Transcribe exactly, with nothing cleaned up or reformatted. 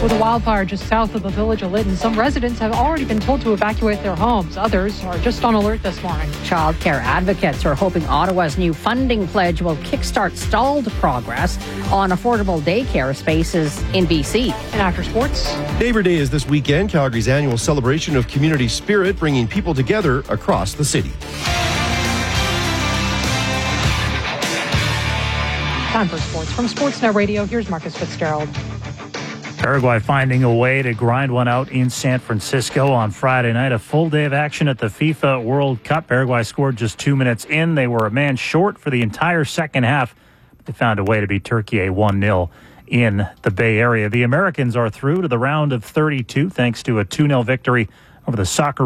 With a wildfire just south of the village of Lytton, some residents have already been told to evacuate their homes. Others are just on alert this morning. Child care advocates are hoping Ottawa's new funding pledge will kickstart stalled progress on affordable daycare spaces in B C. And after sports, Neighbour Day is this weekend, Calgary's annual celebration of community spirit, bringing people together across the city. Time for sports. From Sportsnet Radio, here's Marcus Fitzgerald. Paraguay finding a way to grind one out in San Francisco on Friday night. A full day of action at the FIFA World Cup. Paraguay scored just two minutes in. They were a man short for the entire second half. But they found a way to beat Turkey one nil in the Bay Area. The Americans are through to the round of thirty-two thanks to a two nil victory over the soccer